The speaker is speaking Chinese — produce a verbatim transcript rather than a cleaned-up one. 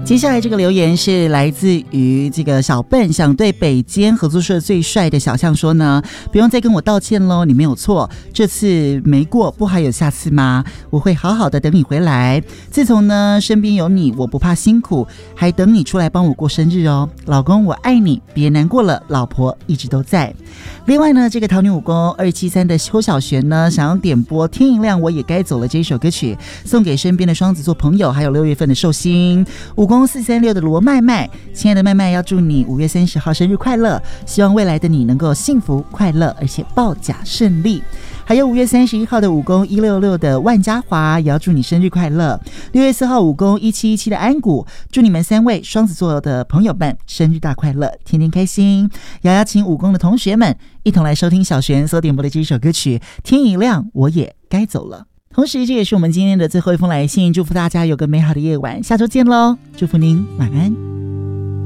接下来这个留言是来自于这个小笨，想对北监合作社最帅的小象说呢，不用再跟我道歉咯，你没有错，这次没过不还有下次吗？我会好好的等你回来。自从呢身边有你，我不怕辛苦，还等你出来帮我过生日哦。老公我爱你，别难过了，老婆一直都在。另外呢，这个桃女武功二七三的邱小璇呢，想要点播天一亮我也该走了这一首歌曲，送给身边的双子座朋友，还有六月份的寿星武功四三六的罗麦麦。亲爱的麦麦，要祝你五月三十号生日快乐，希望未来的你能够幸福快乐，而且报甲顺利。还有五月三十一号的武功一六六的万家华，也要祝你生日快乐。六月四号武功一七一七的安谷，祝你们三位双子座的朋友们生日大快乐，天天开心。也要请武功的同学们一同来收听小璇所点播的这一首歌曲，天一亮我也该走了。同时这也是我们今天的最后一封来信，祝福大家有个美好的夜晚，下周见咯，祝福您晚安。